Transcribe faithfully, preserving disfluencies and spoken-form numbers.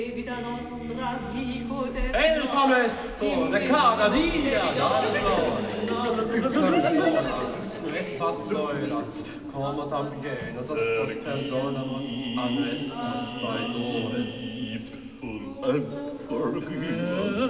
Vita nostra slicote Elpa mesto, le cada dia, estas loiras, como también nosotros perdonamos a nuestros traidores. And forgive